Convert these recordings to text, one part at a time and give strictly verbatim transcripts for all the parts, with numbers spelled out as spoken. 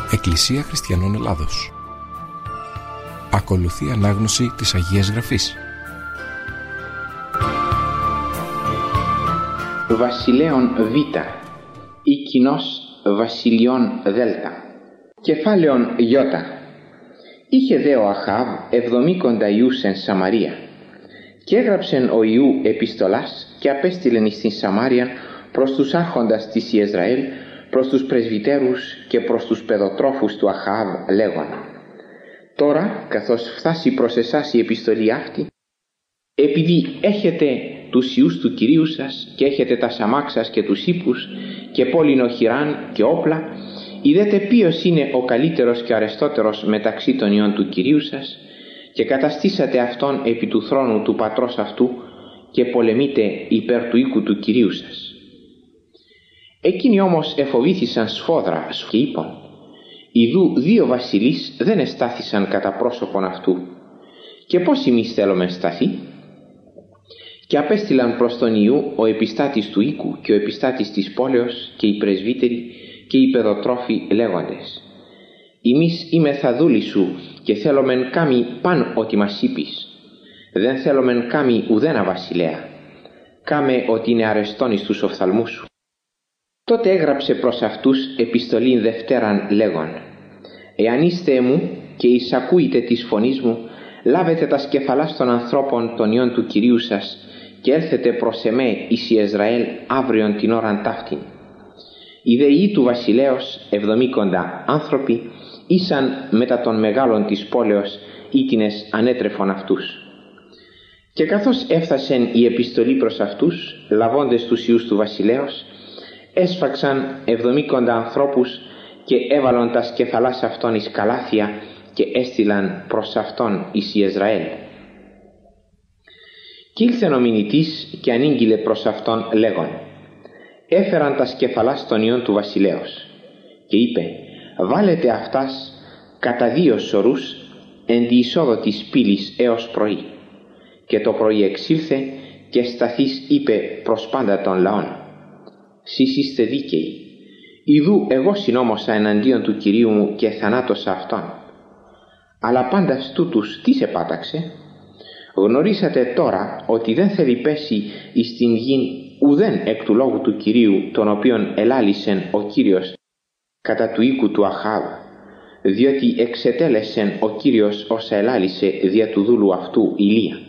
Εκκλησία Χριστιανών Ελλάδος. Ακολουθεί ανάγνωση της Αγίας Γραφής. Βασιλέων Β ή κοινός βασιλιών Δ. Κεφάλαιον Ι. Είχε δε ο Αχάβ εβδομήκοντα ιούς εν Σαμαρία, και έγραψεν ο Ιού επιστολάς και απέστειλεν εις την Σαμάριαν προς τους άρχοντας της Ιεσραήλ, προς τους πρεσβυτέρους και προς τους παιδοτρόφους του Αχάβ, λέγον: τώρα, καθώς φτάσει προς εσάς η επιστολή αυτή, επειδή έχετε τους ιούς του Κυρίου σας και έχετε τα σαμάξας και τους ύπους και πόλην οχυράν και όπλα, είδετε ποιος είναι ο καλύτερος και αρεστότερος μεταξύ των ιών του Κυρίου σας, και καταστήσατε αυτόν επί του θρόνου του πατρός αυτού και πολεμείτε υπέρ του οίκου του Κυρίου σας. Εκείνοι όμως εφοβήθησαν σφόδρα και είπαν: ιδού δύο βασιλείς δεν εστάθησαν κατά πρόσωπον αυτού, και πώς εμείς θέλουμε σταθεί? Και απέστειλαν προς τον Ιού ο επιστάτης του οίκου και ο επιστάτης της πόλεως και οι πρεσβύτεροι και οι παιδοτρόφοι, λέγοντες: εμείς είμεθα δούλοι σου και θέλομεν κάμει παν ότι μας είπεις. Δεν θέλομεν κάμει ουδένα βασιλέα. Κάμε ότι είναι αρεστόν εις τους οφθαλμούς σου. Τότε έγραψε προς αυτούς επιστολήν Δευτέραν, λέγον: εάν είστε μου και εισακούετε της φωνής μου, λάβετε τα σκεφαλάς των ανθρώπων των ιών του Κυρίου σας και έλθετε προς εμέ εις Ιεσραήλ αύριον την ώραν ταύτην. Οι δε ιοί του βασιλέως εβδομήκοντα άνθρωποι ήσαν μετά των μεγάλων της πόλεως, ήτινες ανέτρεφον αυτούς. Και καθώς έφτασεν η επιστολή προς αυτούς, λαβώντες τους ιούς του βασιλέως, έσφαξαν εβδομήκοντα ανθρώπους και έβαλον τα σκεφαλάς αυτών εις καλάθια και έστειλαν προς αυτόν εις Ιεσραήλ. Κι ήλθεν ο μηνυτής και ανήγγειλε προς αυτόν, λέγον: έφεραν τα σκεφαλάς των ιών του βασιλέως. Και είπε: βάλετε αυτάς κατά δύο σωρούς εν τη εισόδο της πύλης έως πρωί. Και το πρωί εξήλθε και σταθείς είπε προς πάντα των λαών: σεις είστε δίκαιοι. Ιδού εγώ συνόμωσα εναντίον του Κυρίου μου και θανάτωσα αυτόν. Αλλά πάντας τούτους τι σε πάταξε? Γνωρίσατε τώρα ότι δεν θέλει πέσει εις την γην ουδέν εκ του λόγου του Κυρίου, τον οποίον ελάλησεν ο Κύριος κατά του οίκου του Αχάβ, διότι εξετέλεσεν ο Κύριος όσα ελάλησε δια του δούλου αυτού Ηλία.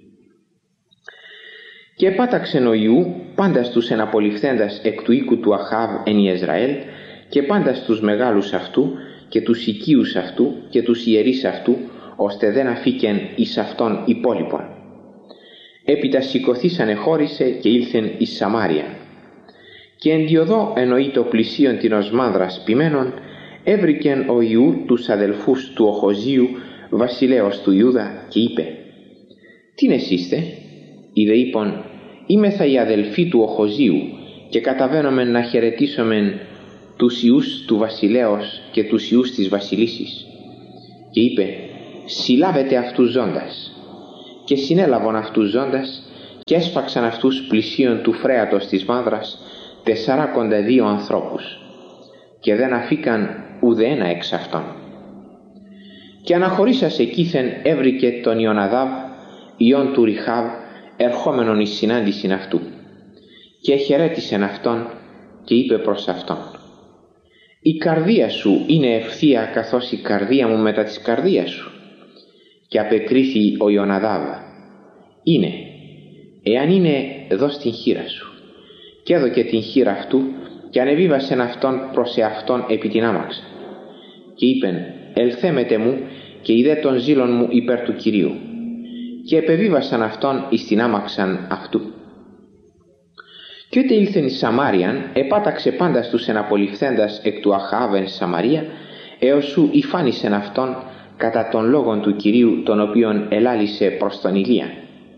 Και επάταξεν ο Ιού πάντας τους εναπολυφθέντας εκ του οίκου του Αχάβ εν Ιεσραήλ και πάντας τους μεγάλους αυτού και τους οικείους αυτού και τους ιερείς αυτού, ώστε δεν αφήκεν εις αυτόν υπόλοιπον. Έπειτα σηκωθήσανε χώρισε και ήλθεν εις Σαμάρια. Και εν διοδό εννοεί το πλησίον την οσμάνδρας ποιμένων, έβρικεν ο Ιού τους αδελφούς του Οχοζίου, βασιλέως του Ιούδα, και είπε: «Τιν εσείστε?» Είδε είπον: «Είμεθα οι αδελφοί του Οχοζίου και καταβαίνομεν να χαιρετήσομεν τους ιούς του βασιλέως και τους ιούς της βασιλίσης». Και είπε: «Συλλάβετε αυτούς ζώντας». Και συνέλαβον αυτούς ζώντας και έσφαξαν αυτούς πλησίον του φρέατος της μάνδρας τεσσαράκοντα δύο ανθρώπους, και δεν αφήκαν ουδένα εξ αυτών. Και αναχωρήσας εκείθεν έβρικε τον Ιωναδάβ, ιόν του Ριχάβ, ερχόμενον εις συνάντησιν αυτού, και χαιρέτησεν αυτόν και είπε προς αυτόν: «Η καρδία σου είναι ευθεία καθώς η καρδία μου μετά της καρδίας σου». Και απεκρίθη ο Ιωναδάβ: «Είναι, εάν είναι, δώσ' την χείρα σου». Και έδωκε την χείρα αυτού και ανεβίβασεν αυτόν προς εαυτόν επί την άμαξα. Και είπεν: «Ελθέμετε μου και είδε των ζήλων μου υπέρ του Κυρίου». Και επεβίβασαν αυτόν εις την άμαξαν αυτού. Και ότε ήλθεν εις Σαμάριαν, επάταξε πάντα στους εναπολυφθέντας εκ του Αχάβ εν Σαμαρία, έως σου υφάνισεν αυτόν κατά των λόγων του Κυρίου, τον οποίον ελάλησε προς τον Ηλία.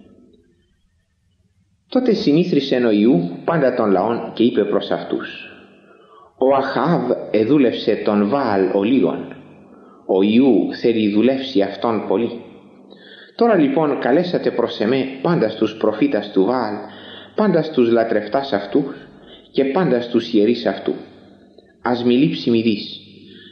Τότε συνήθρισεν ο Ιού πάντα των λαών και είπε προς αυτούς: «Ο Αχάβ εδούλευσε τον Βαάλ ο λίγον, ο Ιού θέλει δουλεύσει αυτόν πολύ. Τώρα λοιπόν καλέσατε προς εμέ πάντα στους προφήτας του Βαάλ, πάντα στους λατρευτάς αυτού και πάντα στους ιερείς αυτού. Ας μη λείψει μηδής,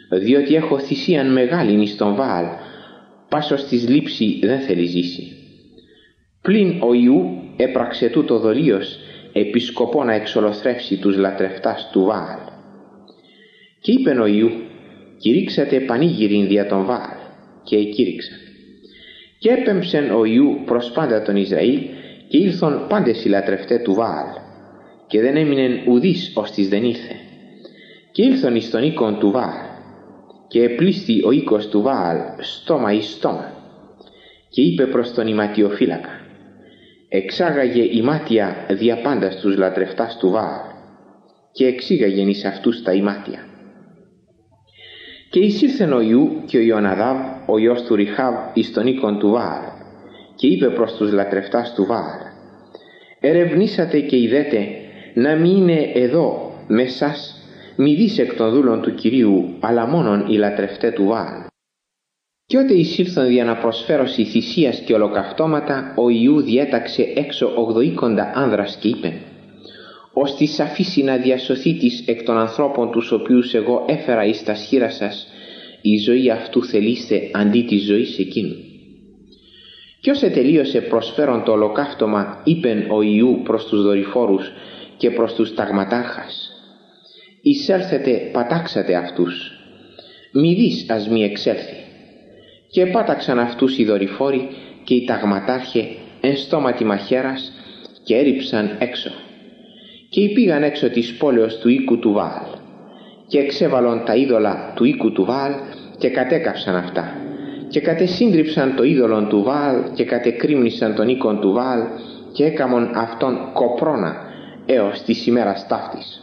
διότι έχω θυσίαν μεγάλην εις τον Βαάλ, πάσος της λήψη δεν θέλει ζήσει. Πλην ο Ιού έπραξε τούτο δολίος, επί σκοπό να εξολοθρεύσει τους λατρευτάς του Βαάλ. Και είπεν ο Ιού, κηρύξατε πανήγυριν δια τον Βαάλ, και εκήρυξαν. Και έπεμψεν ο Ιού προς πάντα τον Ισραήλ, και ήλθον πάντες οι λατρευτέ του Βαάλ, και δεν έμεινεν ουδείς ώστις δεν ήλθε. Και ήλθον εις τον οίκον του Βαάλ, και επλήσθη ο οίκος του Βαάλ στόμα εις στόμα, και είπε προς τον ηματιοφύλακα, εξάγαγε ημάτια δια πάντα στους λατρευτάς του Βαάλ, και εξήγαγεν εις αυτούς τα ημάτια. Και εισήλθεν ο Ιού και ο Ιωναδάβ, ο ιός του Ριχάβ, εις τον οίκον του Βαάλ, και είπε προς τους λατρευτάς του Βαάλ, ερευνήσατε και είδετε να μην είναι εδώ με σας μη δεις εκ των δούλων του Κυρίου, αλλά μόνον οι λατρευτέ του Βαάλ. Και ότε εισήλθον για να προσφέρωση θυσίας και ολοκαυτώματα, ο Ιού διέταξε έξω ογδοήκοντα άνδρας και είπεν, ώστις αφήσει να διασωθήτης εκ των ανθρώπων τους οποίους εγώ έφερα εις τα σχήρα σας, η ζωή αυτού θελήστε αντί της ζωής εκείνου. Κι ως ετελείωσε προσφέρον το ολοκαύτωμα, είπεν ο Ιού προς τους δορυφόρους και προς τους ταγματάρχας, εισέλθετε πατάξατε αυτούς, μη δεις ας μη εξέλθει. Και πάταξαν αυτούς οι δορυφόροι και οι ταγματάρχε εν στόματι μαχαίρας και έριψαν έξω. Και πήγαν έξω της πόλεως του οίκου του Βαάλ και εξέβαλον τα είδωλα του οίκου του Βαάλ και κατέκαυσαν αυτά και κατεσύντριψαν το είδωλον του Βαάλ και κατεκρύμνησαν τον οίκον του Βαάλ και έκαμον αυτόν κοπρώνα έως της ημέρας ταύτης.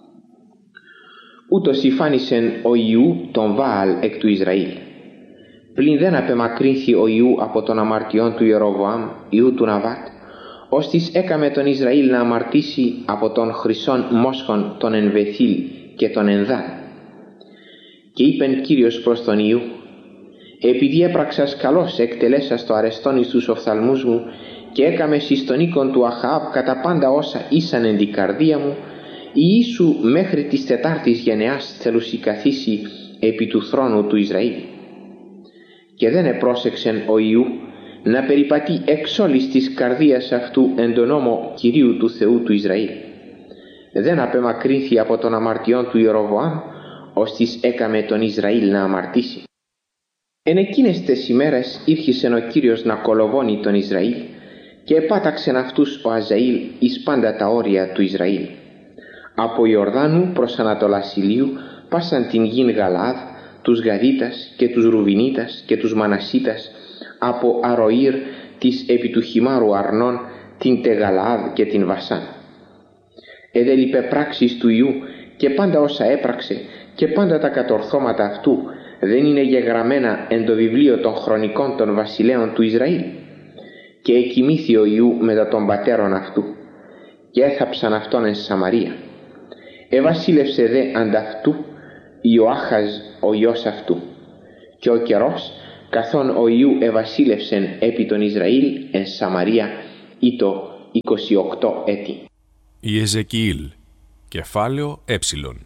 Ούτως υφάνισεν ο Ιού τον Βαάλ εκ του Ισραήλ. Πλην δεν απεμακρύνθη ο Ιού από τον αμαρτιών του Ιεροβοάμ, Ιού του Ναβάτ, ώστις έκαμε τον Ισραήλ να αμαρτήσει από τον χρυσόν μόσχον τον εν Βεθήλ και τον εν Δάν. Και είπεν Κύριος προς τον Ιού, επειδή έπραξας καλώς εκτελέσας το αρεστόν εις τους οφθαλμούς μου και έκαμες εις τον οίκον του Αχαάβ κατά πάντα όσα ήσαν εν την καρδία μου, η Ιησού μέχρι της τετάρτης γενεάς θελουσι καθίσει επί του θρόνου του Ισραήλ. Και δεν επρόσεξεν ο Ιού να περιπατεί εξ όλης της καρδίας αυτού εν τον νόμο Κυρίου του Θεού του Ισραήλ. Δεν απεμακρύνθη από τον αμαρτιών του Ιεροβοάμ, ώστις έκαμε τον Ισραήλ να αμαρτήσει. Εν εκείνες τες ημέρες ήρχισεν ο Κύριος να κολοβώνει τον Ισραήλ και επάταξεν αυτούς ο Αζαήλ εις πάντα τα όρια του Ισραήλ. Από Ιορδάνου προς Ανατολάς Ηλίου πάσαν την γην Γαλάδ, τους Γαδίτας και τους Ρουβινίτας και τους Μανασίτας, από Αροήρ της επί του χυμάρου Αρνών, την Τεγαλάδ και την Βασάν. Εδέλειπε πράξεις του Ιού και πάντα όσα έπραξε και πάντα τα κατορθώματα αυτού δεν είναι γεγραμμένα εν το βιβλίο των χρονικών των βασιλέων του Ισραήλ. Και εκοιμήθη ο Ιού μετά των πατέρων αυτού και έθαψαν αυτόν εν Σαμαρία. Εβασίλευσε δε ανταυτού Ιωάχαζ ο ιός αυτού. Και ο καιρός καθόν ο Ιού εβασίλευσεν επί τον Ισραήλ εν Σαμαρία ήτο είκοσι οκτώ έτη. Ιεζεκιήλ, κεφάλαιο έψιλον.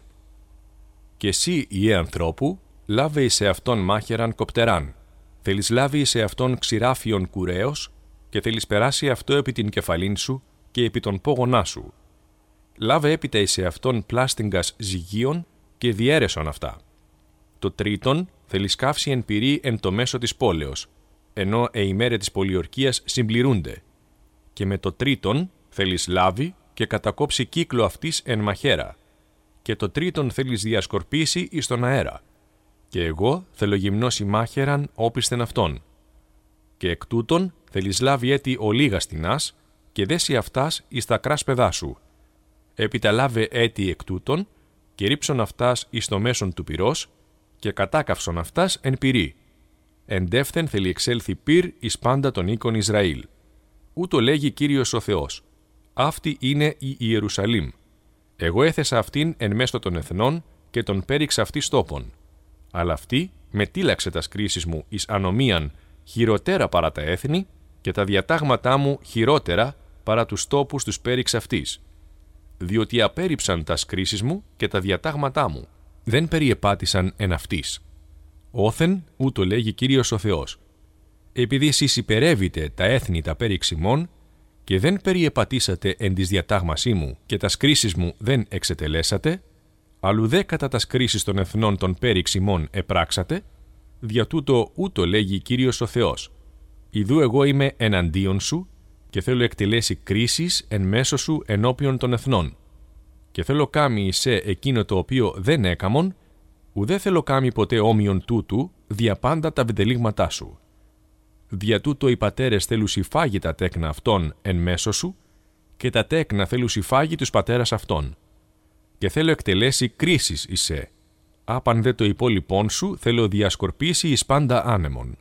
Και εσύ, Ιε ανθρώπου, λάβε σε αυτόν μάχαιραν κοπτεράν, θέλεις λάβει σε αυτόν ξηράφιον κουρέως και θέλεις περάσει αυτό επί την κεφαλήν σου και επί τον πόγονά σου. Λάβε έπειτα εις αυτόν πλάστιγγας ζυγίων και διέρεσον αυτά. Το τρίτον θέλεις καύσει εν πυρή εν το μέσο της πόλεως, ενώ οι ημέρες της πολιορκίας συμπληρούνται. Και με το τρίτον θέλεις λάβει και κατακόψει κύκλο αυτής εν μαχαίρα. Και το τρίτον θέλεις διασκορπίσει εις τον αέρα. Και εγώ θέλω γυμνώσει μάχαιραν όπισθεν αυτόν. Και εκ τούτων θέλεις λάβει έτη ολίγα στινάς και δέσει αυτάς εις τα κράσπεδά σου. Έπειτα λάβε έτη εκ τούτων και ρίψον αυτάς εις το μέσον του πυρός και κατάκαυσον αυτάς εν πυρή. Εντεύθεν θέλει εξέλθει πυρ εις πάντα τον οίκον Ισραήλ. Ούτω λέγει Κύριος ο Θεός. Αυτή είναι η Ιερουσαλήμ. Εγώ έθεσα αυτήν εν μέσω των εθνών και τον πέριξα αυτή στόπον. Αλλά αυτή μετήλαξε τα κρίσεις μου εις ανομίαν χειροτέρα παρά τα έθνη και τα διατάγματά μου χειρότερα παρά τους τόπους τους πέριξ αυτής. Διότι απέρριψαν τα κρίσεις μου και τα διατάγματά μου δεν περιεπάτησαν εν αυτής. Όθεν, ούτω λέγει Κύριος ο Θεός. Επειδή εσείς υπερεύετε τα έθνη τα περί ξημών και δεν περιεπατήσατε εν της διατάγμασή μου και τας κρίσεις μου δεν εξετελέσατε, αλλού δε κατά τας κρίσεις των εθνών των περί ξημών επράξατε, δια τούτο ούτω λέγει Κύριος ο Θεός. Ιδού εγώ είμαι εναντίον σου και θέλω εκτελέσει κρίσεις εν μέσω σου ενώπιον των εθνών. Και θέλω κάμει σε εκείνο το οποίο δεν έκαμον, ουδέ θέλω κάμει ποτέ όμοιον τούτου δια πάντα τα βεντελίγματά σου. Δια τούτο οι πατέρες θέλουσι φάγει τα τέκνα αυτών εν μέσω σου και τα τέκνα θέλουσι φάγει τους πατέρας αυτών. Και θέλω εκτελέσει κρίσεις εισέ. Άπαν δε το υπόλοιπον σου θέλω διασκορπίσει εις πάντα άνεμον.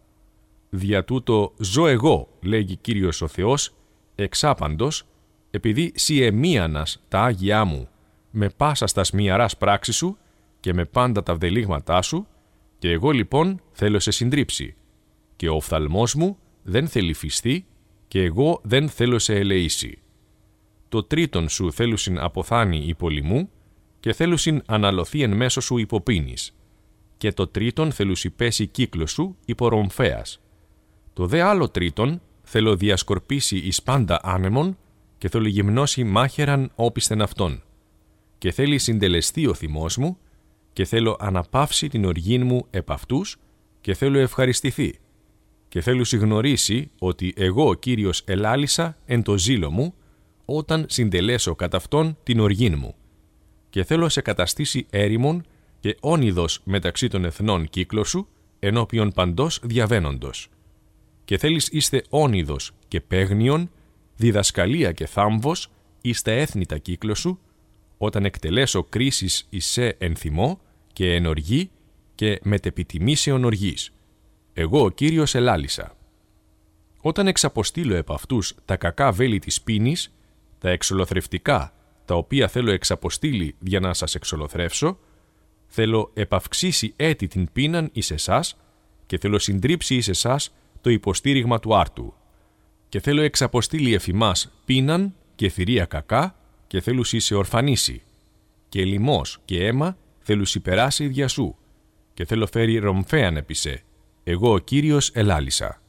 Δια τούτο ζω εγώ, λέγει Κύριος ο Θεός, εξάπαντος, επειδή σοι εμίανας τα άγγιά μου με πάσα στας μοιαράς πράξης σου και με πάντα τα βδελίγματά σου, και εγώ λοιπόν θέλω σε συντρίψει. Και ο οφθαλμός μου δεν θέλει φυστεί και εγώ δεν θέλω σε ελεήσει. Το τρίτον σου θέλουσιν αποθάνει υπολοιμού και θέλουσιν αναλωθεί εν μέσω σου υποπίνης. Και το τρίτον θέλουσι πέσει κύκλο σου υπορομφέας. Το δε άλλο τρίτον θέλω διασκορπίσει εις πάντα άνεμον και θέλω γυμνώσει μάχαιραν όπισθεν αυτόν. Και θέλει συντελεστεί ο θυμός μου και θέλω αναπαύσει την οργή μου επ' αυτούς και θέλω ευχαριστηθεί. Και θέλω συγνωρίσει ότι εγώ ο Κύριος ελάλησα εν το ζήλο μου όταν συντελέσω κατά αυτόν την οργή μου. Και θέλω σε καταστήσει έρημον και όνειδος μεταξύ των εθνών κύκλο σου ενώπιον παντός διαβαίνοντος. Και θέλεις είστε όνειδος και παίγνιον, διδασκαλία και θάμβος εις τα έθνη τα κύκλο σου, όταν εκτελέσω κρίσεις εις σε εν θυμό και εν οργή και μετεπιτιμήσεων οργής. Εγώ ο Κύριος ελάλησα. Όταν εξαποστείλω επ' αυτούς τα κακά βέλη της πίνης, τα εξολοθρευτικά, τα οποία θέλω εξαποστείλει για να σας εξολοθρεύσω, θέλω επαυξήσει έτη την πείναν εις εσάς και θέλω συντρίψει εις εσάς το υποστήριγμα του άρτου. Και θέλω εξαποστείλει εφημάς πείναν και θηρία κακά και θέλουσι σε ορφανήσει. Και λιμός και αίμα θέλουσι περάσει δια σου και θέλω φέρει ρομφέαν επί σε. Εγώ ο Κύριος ελάλησα.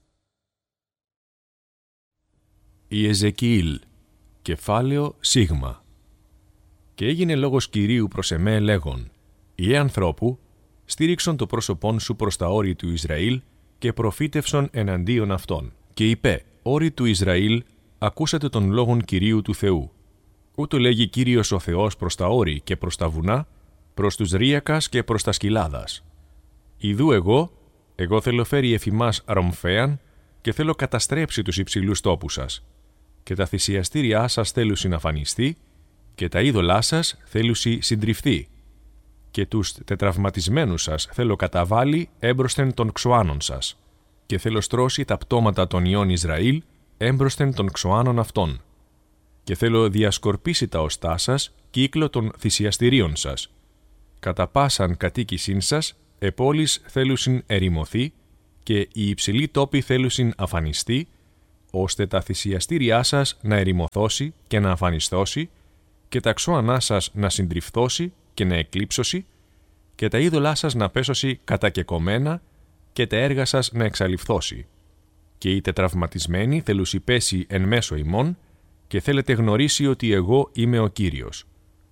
Η Εζεκιήλ, κεφάλαιο σίγμα. Και έγινε λόγος Κυρίου προς εμέ λέγον, «Ιε ανθρώπου, στήριξον το πρόσωπόν σου προς τα όρη του Ισραήλ και προφήτευσον εναντίον αυτών. Και είπε, όρη του Ισραήλ, ακούσατε τον λόγον Κυρίου του Θεού. Ούτω λέγει Κύριος ο Θεός προς τα όρη και προς τα βουνά, προς τους ρύακας και προς τα σκυλάδας. Ιδού εγώ, εγώ θέλω φέρει εφημάς ρομφέαν και θέλω καταστρέψει τους υψηλούς τόπους σας. Και τα θυσιαστήριά σας θέλουσι να φανιστεί και τα είδωλά σας θέλουσι συντριφθεί. Και τους τετραυματισμένους σας θέλω καταβάλει έμπροσθεν των ξωάνων σας. Και θέλω στρώσει τα πτώματα των ιών Ισραήλ έμπροσθεν των ξωάνων αυτών. Και θέλω διασκορπίσει τα οστά σας κύκλο των θυσιαστηρίων σας. Κατά πάσαν κατοίκησήν σας, επόλεις θέλουσιν ερημωθεί και οι υψηλοί τόποι θέλουσιν αφανιστεί, ώστε τα θυσιαστήριά σας να ερημωθώσει και να αφανιστώσει και τα ξώανά σας να συντριφθώσει και να εκλείψωση και τα είδωλά σας να πέσωση κατακεκομένα και τα έργα σας να εξαλειφθώσει. Και οι τετραυματισμένοι θέλουσι πέσει εν μέσω ημών και θέλετε γνωρίσει ότι εγώ είμαι ο Κύριος.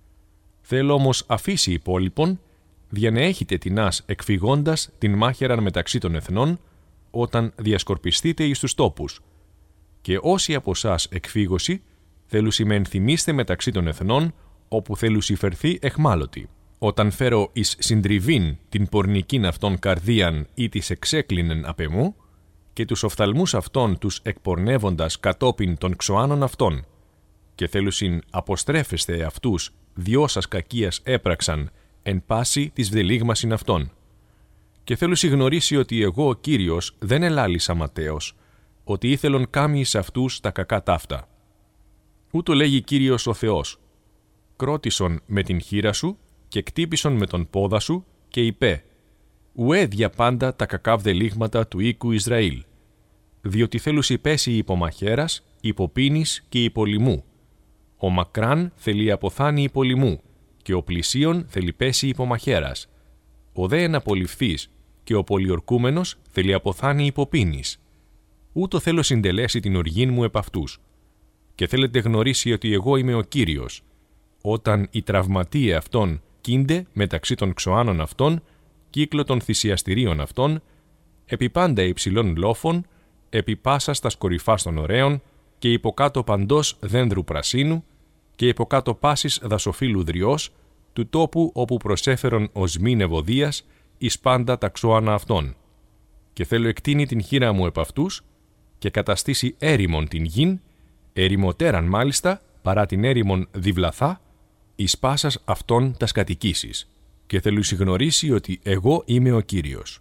Θέλω όμως αφήσει υπόλοιπον, δια να έχετε τινάς εκφυγώντας την μάχαιραν μεταξύ των εθνών, όταν διασκορπιστείτε εις τους τόπους. Και όσοι από σας εκφύγωση, θέλουσι με ενθυμίστε μεταξύ των εθνών, όπου θέλουσι φερθεί εχμάλωτη. Όταν φέρω εις συντριβήν την πορνικήν αυτών καρδίαν ή της εξέκλινεν απ' εμού, και τους οφθαλμούς αυτών τους εκπορνεύοντας κατόπιν των ξωάνων αυτών, και θέλουσιν αποστρέφεστε αυτούς διό σας κακίας έπραξαν εν πάση της βδελίγμασιν αυτών. Και θέλουσι γνωρίσει ότι εγώ ο Κύριος δεν ελάλησα ματέως, ότι ήθελον κάμει εις αυτούς τα κακά ταύτα. Ούτω λέγει Κύριος ο Θεός, κρότισον με την χείρα σου και κτύπησον με τον πόδα σου και είπε, ουέ δια πάντα τα κακά βδελίγματα του οίκου Ισραήλ, διότι θέλουσι πέσει υπομαχαίρας, υποπίνης και υπολιμού. Ο μακράν θέλει αποθάνει υπολιμού και ο πλησίον θέλει πέσει υπομαχαίρας. Ο δε εναπολυφθείς και ο πολιορκούμενος θέλει αποθάνει υποπίνης. Ούτω θέλω συντελέσει την οργήν μου επ' αυτούς. Και θέλετε γνωρίσει ότι εγώ είμαι ο Κύριος, όταν οι τραυματίε αυτών κίνται μεταξύ των ξωάνων αυτών, κύκλο των θυσιαστηρίων αυτών, επί πάντα υψηλών λόφων, επί πάσα στα κορυφάς των ωραίων και υποκάτω παντός δένδρου πρασίνου και υποκάτω πάσης δασοφύλου δριός, του τόπου όπου προσέφερον οσμήν ευωδίας εις πάντα τα ξώανα αυτών. Και θέλω εκτείνει την χείρα μου επ' αυτούς και καταστήσει έρημον την γην, ερημοτέραν μάλιστα παρά την έρημον διβλαθά, εις πάσας αυτών τας κατοικήσεις, και θέλω συγνωρίσει ότι εγώ είμαι ο Κύριος.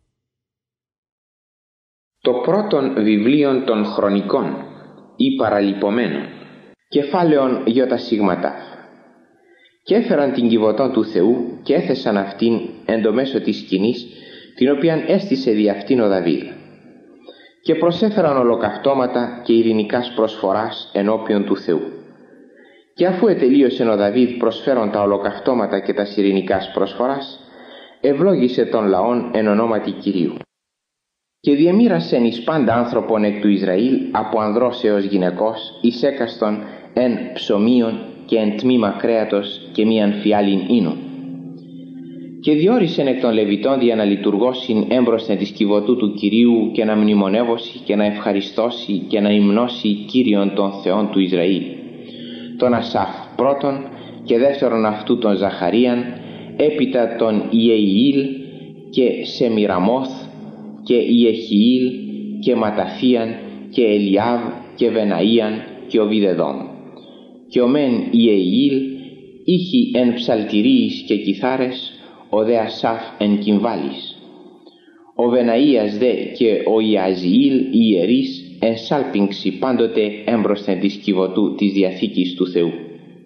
Το πρώτον βιβλίον των χρονικών ή παραλυπωμένων, κεφάλαιον γιώτα σίγματα. Και έφεραν την κιβωτόν του Θεού και έθεσαν αυτήν εν το μέσο της σκηνής, την οποίαν έστησε δι' αυτήν ο Δαβίδ. Και προσέφεραν ολοκαυτώματα και ειρηνικάς προσφοράς ενώπιον του Θεού. Και αφού ετελείωσε ο Δαβίδ προσφέρον τα ολοκαυτώματα και τα ειρηνικάς προσφοράς, ευλόγησε τον λαόν εν ονόματι Κυρίου. Και διεμοίρασεν εις πάντα άνθρωπον εκ του Ισραήλ, από ανδρός έως γυναικός, εις έκαστον εν ψωμίον και εν τμήμα κρέατος και μίαν φιάλιν ίνων. Και διόρισεν εκ των Λεβιτών για να λειτουργώσιν έμπροσθεν της κιβωτού του Κυρίου και να μνημονεύωσει και να ευχαριστώσει και να υμνώσει Κύριον των Θεών του Ισραήλ. Τον Ασάφ πρώτον και δεύτερον αυτού τον Ζαχαρίαν, έπειτα τον Ιεϊήλ και Σεμιραμόθ και Ιεχιήλ και Ματαθίαν και Ελιάβ και Βεναΐαν και Οβιδεδόμ. Και ο μεν Ιεϊήλ είχε εν ψαλτηρίης και κιθάρες, ο δε Ασάφ εν κυμβάλης. Ο Βεναΐας δε και ο Ιαζιήλ οι ιερείς εν σάλπιγξη πάντοτε έμπροσθεν της κιβωτού της Διαθήκης του Θεού.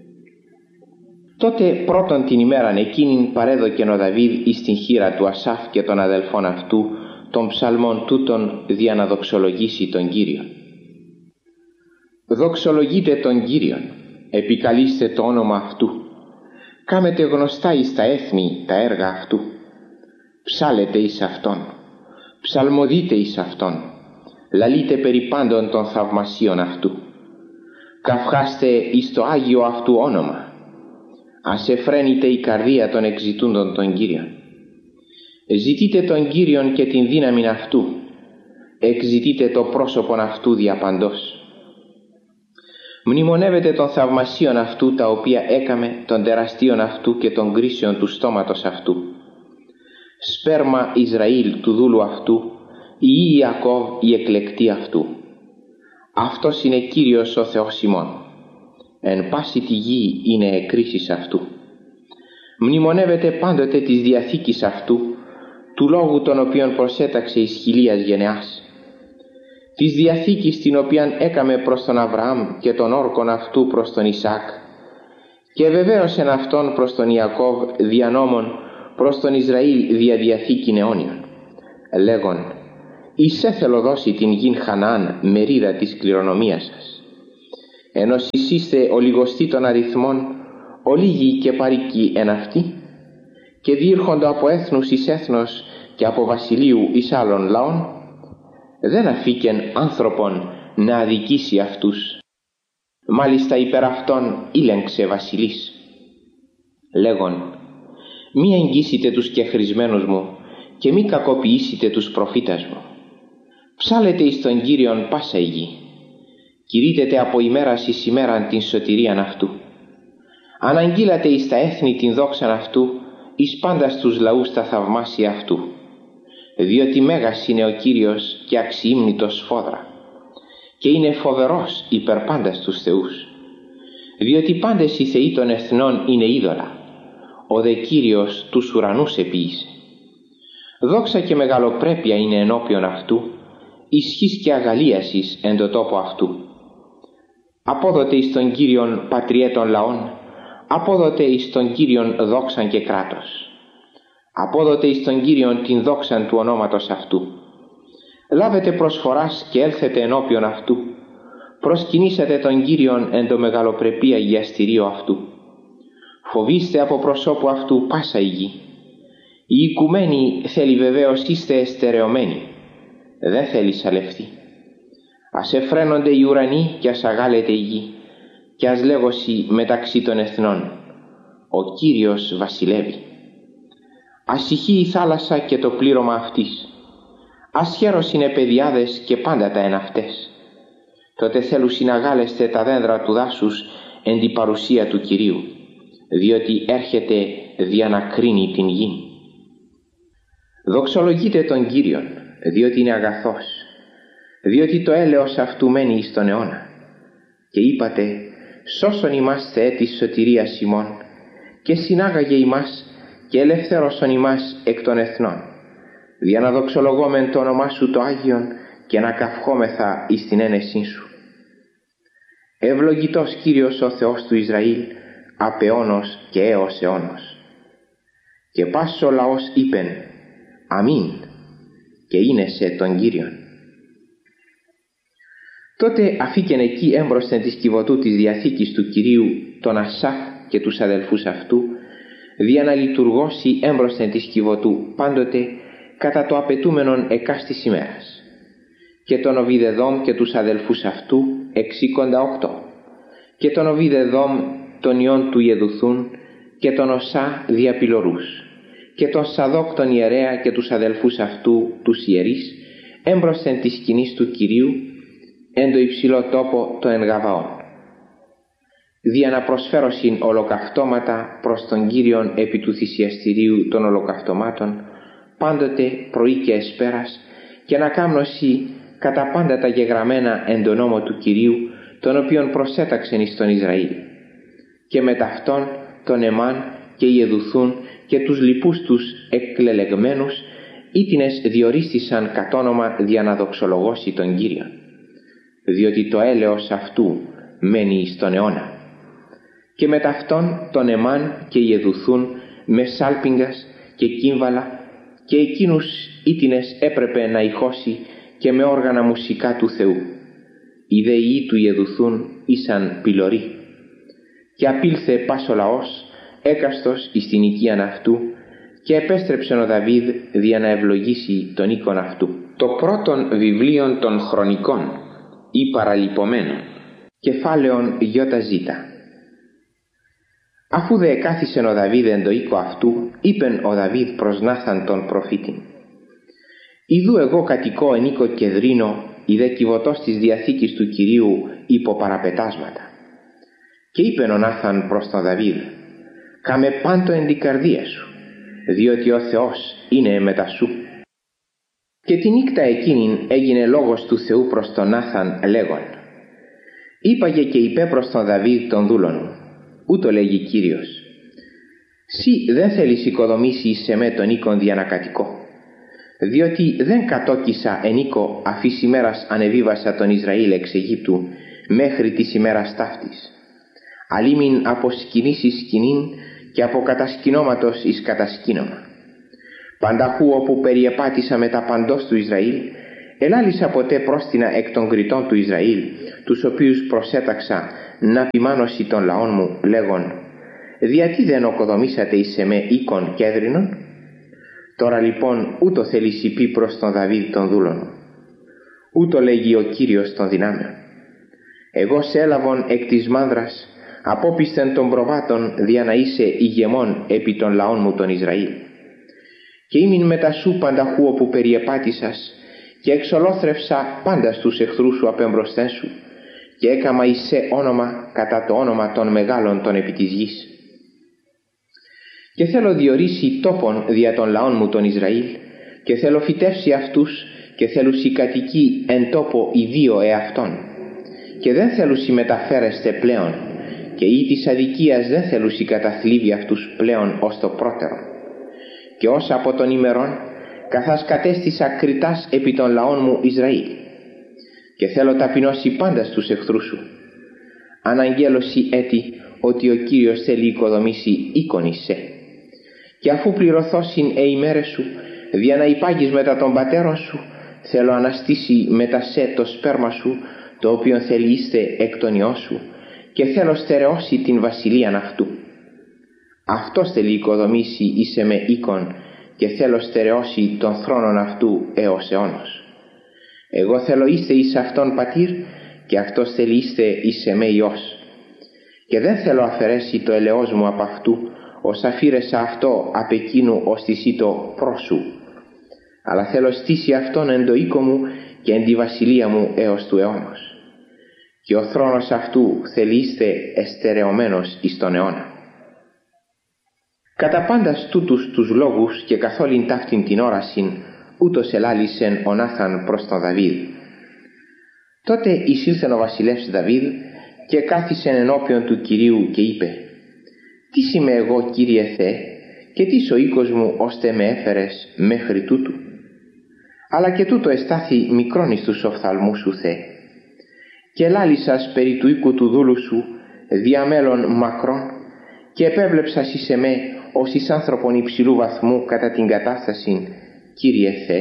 Τότε πρώτον την ημέραν εκείνην παρέδοκεν ο Δαβίδ εις την χείρα του Ασάφ και των αδελφών αυτού των ψαλμών τούτων δια να δοξολογήσει τον Κύριον. Δοξολογείτε τον Κύριον, επικαλείστε το όνομα αυτού, κάμετε γνωστά εις τα έθνη τα έργα αυτού, ψάλετε εις αυτόν, ψαλμοδείτε εις αυτόν, λαλείτε περί πάντων των θαυμασίων αυτού, καυχάστε εις το Άγιο αυτού όνομα, ας εφραίνεται η καρδία των εξητούντων τον Κύριον. Ζητείτε τον Κύριον και την δύναμη αυτού, εξητείτε το πρόσωπον αυτού διαπαντός. Μνημονεύετε των θαυμασίων αυτού τα οποία έκαμε, των τεραστίων αυτού και των κρίσεων του στόματος αυτού. Σπέρμα Ισραήλ του δούλου αυτού, η Ιακώβ η εκλεκτή αυτού. Αυτός είναι Κύριος ο Θεός ημών. Εν πάση τη γη είναι εκκρίσεις αυτού. Μνημονεύετε πάντοτε της διαθήκης αυτού, του λόγου τον οποίον προσέταξε εις χιλίας γενεάς. Της διαθήκης την οποίαν έκαμε προς τον Αβραάμ και τον όρκον αυτού προς τον Ισάκ, και βεβαίωσεν αυτόν προς τον Ιακώβ δια νόμων προς τον Ισραήλ δια διαθήκην αιώνιον, λέγον, εις έθελο δώσει την γην Χαναάν μερίδα της κληρονομίας σας, ενώ σεις είστε ολιγοστοί των αριθμών, ολίγοι και παροικοί εν αυτή, και διήρχοντο από έθνους εις έθνος και από βασιλείου εις άλλων λαών, δεν αφήκεν άνθρωπον να αδικήσει αυτούς. Μάλιστα υπέρ αυτών ήλεγξε βασιλής, λέγον, μη εγγύσετε τους κεχρισμένους μου και μη κακοποιήσετε τους προφήτας μου. Ψάλετε εις τον Κύριον πάσα η γη, κηρύτετε από ημέρας εις ημέραν την σωτηρίαν αυτού. Αναγγείλατε εις τα έθνη την δόξαν αυτού, εις πάντα στους λαούς τα θαυμάσια αυτού. Διότι μέγας είναι ο Κύριος και αξιήμνητος σφόδρα, και είναι φοβερός υπερ πάντα στους θεούς. Διότι πάντες οι θεοί των εθνών είναι είδωλα, ο δε Κύριος τους ουρανούς επίησε. Δόξα και μεγαλοπρέπεια είναι ενώπιον αυτού, ισχύς και αγαλίασης εν το τόπο αυτού. Απόδοτε εις τον Κύριον πατριέ των λαών, απόδοτε εις τον Κύριον δόξαν και κράτος. Απόδοτε εις τον Κύριον την δόξαν του ονόματος αυτού. Λάβετε προσφοράς και έλθετε ενώπιον αυτού. Προσκυνήσατε τον Κύριον εν το μεγαλοπρεπή αγιαστηρίο αυτού. Φοβήστε από προσώπου αυτού πάσα η γη. Η οικουμένη θέλει βεβαίως είστε εστερεωμένοι, δεν θέλει σαλευτεί. Ας εφραίνονται οι ουρανοί και ας αγάλεται η γη, και ας λέγωση μεταξύ των εθνών, ο Κύριος βασιλεύει. Ας ηχεί η θάλασσα και το πλήρωμα αυτής, ας χαίρωσιν παιδιάδες και πάντα τα εναυτές. Τότε θέλουν συναγάλεστε τα δέντρα του δάσους εν τη παρουσία του Κυρίου, διότι έρχεται δια να κρίνει την γη. Δοξολογείτε τον Κύριον, διότι είναι αγαθός, διότι το έλεος αυτού μένει εις τον αιώνα. Και είπατε, σώσον ημάς Θεέ της σωτηρίας ημών, και συνάγαγε ημάς και ελευθέρωσον ημάς εκ των εθνών, δια να δοξολογόμεν το όνομά σου το Άγιον και να καυχόμεθα εις την ένεσή σου. Ευλογητός Κύριος ο Θεός του Ισραήλ, απ' αιώνος και έως αιώνος. Και πας ο λαός είπεν, αμήν, και είναι σε τον Κύριον. Τότε αφήκεν εκεί έμπροσθεν της κυβωτού της Διαθήκης του Κυρίου τον Ασάφ και τους αδελφούς αυτού, δια να λειτουργώσει έμπροσθεν της κυβωτού πάντοτε κατά το απαιτούμενον εκάστης ημέρας. Και τον Οβιδεδόμ και τους αδελφούς αυτού εξήκοντα οκτώ, και τον Οβιδεδόμ των ιών του Ιεδουθούν και τον Οσά διαπυλωρούς, και τον Σαδόκ τον ιερέα και τους αδελφούς αυτού τους ιερείς έμπροσθεν της σκηνής του Κυρίου εν το υψηλό τόπο το εν Γαβαών, δια να προσφέρωσιν ολοκαυτώματα προς τον Κύριον επί του θυσιαστηρίου των ολοκαυτωμάτων πάντοτε πρωί και εσπέρας, και να κάμνωσι κατά πάντα τα γεγραμμένα εν τον νόμο του Κυρίου, τον οποίον προσέταξεν εις τον Ισραήλ, και με ταυτόν τον Εμάν και Ιεδουθούν και τους λοιπούς τους εκκλελεγμένους, ήτινες διορίστησαν κατ' όνομα δια να δοξολογώσει τον Κύριον, διότι το έλεος αυτού μένει εις τον αιώνα. Και με ταυτόν τον Εμάν και Ιεδουθούν με σάλπιγγας και κύμβαλα, και εκείνους ήτινες έπρεπε να ηχώσει και με όργανα μουσικά του Θεού. Οι δεοί του Ιεδουθούν ήσαν πυλωροί. Και απήλθε πας ο λαός έκαστος εις την οικίαν αυτού, και επέστρεψεν ο Δαβίδ δια να ευλογήσει τον οίκον αυτού. Το πρώτον βιβλίον των χρονικών ή παραλειπομένων, κεφάλαιον γιώτα. Αφού δε εκάθισεν ο Δαβίδ εν το οίκο αυτού, είπεν ο Δαβίδ προς Νάθαν τον προφήτην, «Ιδού εγώ κατοικώ εν οίκο κεδρίνο, η δε κυβωτός της Διαθήκης του Κυρίου υπό παραπετάσματα». Και είπεν ο Νάθαν προς τον Δαβίδ, «Κάμε πάντο εν την καρδία σου, διότι ο Θεός είναι μετά σου». Και τη νύκτα εκείνην έγινε λόγος του Θεού προς τον Νάθαν λέγον, «Είπαγε και είπε προς τον Δαβίδ τον δούλον μου, ούτω λέγει Κύριος, «Συ δεν θέλεις οικοδομήσεις σε με τον οίκον δια να κατοικώ, διότι δεν κατόκισα εν οίκο αφής ημέρας ανεβίβασα τον Ισραήλ εξ Αιγύπτου μέχρι της ημέρας ταύτης, αλίμην από σκηνής εις σκηνήν και από κατασκηνώματος εις κατασκήνωμα. Πανταχού όπου περιεπάτησα με τα παντός του Ισραήλ, ελάλησα ποτέ πρόστινα εκ των κριτών του Ισραήλ, τους οποίους προσέταξα να ποιμάνωση των λαών μου, λέγον, διατί δεν οκοδομήσατε εις εμέ οίκον κέδρινον? Τώρα λοιπόν ούτω θέλεις υπή προς τον Δαβίδ τον δούλον μου. Ούτω λέγει ο Κύριος των δυνάμεων. Εγώ σε έλαβον εκ της μάνδρας, απόπισθεν των προβάτων δια να είσαι ηγεμόν επί των λαών μου τον Ισραήλ. Και ήμην μετά σου πανταχού όπου περιεπάτησας, και εξολόθρευσα πάντα στους εχθρούς σου απέμπροσθέν σου, και έκαμα εις σε όνομα κατά το όνομα των μεγάλων των επί της γης. Και θέλω διορίσει τόπον δια των λαών μου τον Ισραήλ, και θέλω φυτεύσει αυτούς, και θέλω κατοικεί εν τόπο ιδίο εαυτόν, και δεν θέλω μεταφέρεστε πλέον, και ή της αδικίας δεν θέλω καταθλίβει αυτούς πλέον ως το πρώτερο. Και όσα από των ημερών καθάς κατέστησα κριτάς επί των λαών μου Ισραήλ, και θέλω ταπεινώσει πάντα στους εχθρούς σου. Αναγγέλωση έτη ότι ο Κύριος θέλει οικοδομήσει οίκον εις σε. Και αφού πληρωθώσιν ε ημέρες σου, δια να υπάγεις μετά των πατέρων σου, θέλω αναστήσει μετά σε το σπέρμα σου, το οποίο θέλει είστε εκ των ιών σου, και θέλω στερεώσει την βασιλείαν αυτού. Αυτός θέλει οικοδομήσει εις εμέ οίκον και θέλω στερεώσει τον θρόνον αυτού έως αιώνος. Εγώ θέλω είστε εις αυτόν πατήρ και αυτός θέλει είστε εις εμέ Υιός. Και δεν θέλω αφαιρέσει το ελαιός μου από αυτού, ως αφήρεσα αυτό απ' εκείνου ως της ήτο πρόσου. Αλλά θέλω στήσει αυτόν εν το οίκο μου και εν τη βασιλεία μου έως του αιώνος. Και ο θρόνος αυτού θέλει είστε εστερεωμένος εις τον αιώνα. Κατά πάντας τούτους τους λόγους και καθ' όλην ταύτην την όρασιν, ούτως ελάλησεν ο Νάθαν προς τον Δαβίδ. Τότε εισήλθεν ο βασιλεύς Δαβίδ και κάθισεν ενώπιον του Κυρίου και είπε: «Τι είμαι εγώ, Κύριε Θεέ, και τι ο οίκος μου ώστε με έφερες μέχρι τούτου? Αλλά και τούτο εστάθη μικρόν εις τους οφθαλμούς σου, Θεέ. Και ελάλησας περί του οίκου του δούλου σου διαμέλων μακρόν και επέβλεψας εις εμέ ως εις άνθρωπον υψηλού βαθμού κατά την κατάσταση, Κύριε Θεέ.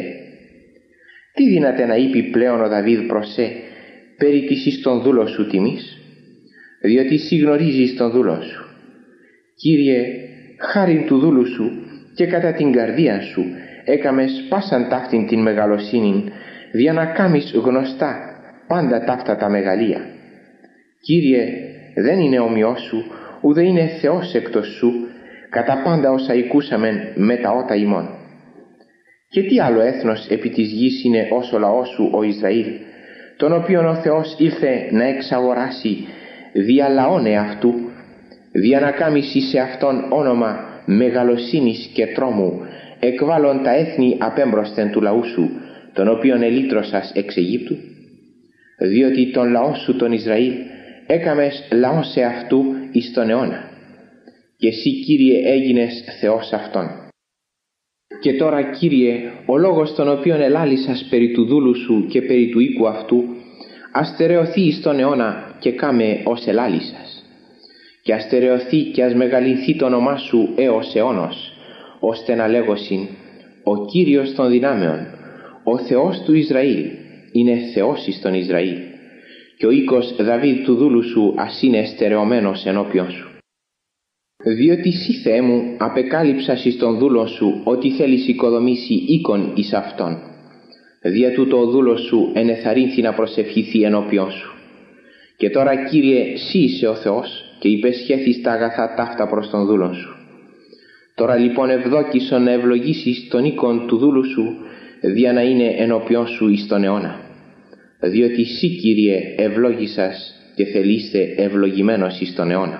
Τι δύναται να είπε πλέον ο Δαβίδ προς σε περί της εις τον δούλο σου τιμής? Διότι εσύ γνωρίζεις τον δούλο σου. Κύριε, χάριν του δούλου σου και κατά την καρδία σου έκαμες πάσαν ταύτην την μεγαλοσύνην, δια να κάμεις γνωστά πάντα ταύτα τα μεγαλεία. Κύριε, δεν είναι ομοιός σου, ουδέ είναι Θεός εκτός σου, κατά πάντα όσα οικούσαμεν με τα ότα ημών. Και τι άλλο έθνος επί της γης είναι ως ο λαός σου ο Ισραήλ, τον οποίον ο Θεός ήλθε να εξαγοράσει δια λαών εαυτού, δια να κάμισει σε αυτόν όνομα μεγαλοσύνης και τρόμου, εκβάλλον τα έθνη απέμπροσθεν του λαού σου, τον οποίον ελύτρωσας εξ Αιγύπτου? Διότι τον λαό σου τον Ισραήλ έκαμες λαό σε αυτού εις τον αιώνα, και εσύ, Κύριε, έγινες Θεός αυτόν. Και τώρα, Κύριε, ο λόγος τον οποίον ελάλησας περί του δούλου σου και περί του οίκου αυτού, αστερεωθεί εις τον αιώνα και κάμε ως ελάλησας. Και αστερεωθεί και ας μεγαλυνθεί το όνομά σου έως αιώνος, ώστε να λέγωσιν: ο Κύριος των δυνάμεων, ο Θεός του Ισραήλ, είναι Θεός εις τον Ισραήλ, και ο οίκος Δαβίδ του δούλου σου ας είναι στερεωμένος ενώπιον σου. Διότι εσύ, Θεέ μου, απεκάλυψας εις τον δούλον σου ότι θέλεις οικοδομήσει οίκον εις αυτόν. Δια τούτο ο δούλος σου ενεθαρρύνθη να προσευχηθεί ενώπιον σου. Και τώρα, Κύριε, εσύ είσαι ο Θεός και υπεσχέθης τα αγαθά ταύτα προς τον δούλον σου. Τώρα λοιπόν ευδόκησον να ευλογήσεις τον οίκον του δούλου σου, δια να είναι ενώπιον σου εις τον αιώνα. Διότι εσύ, Κύριε, ευλόγησας και θελείστε ευλογημένος εις τον αιώνα.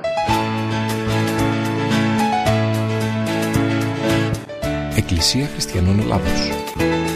Εκκλησία Χριστιανών Ελλάδος.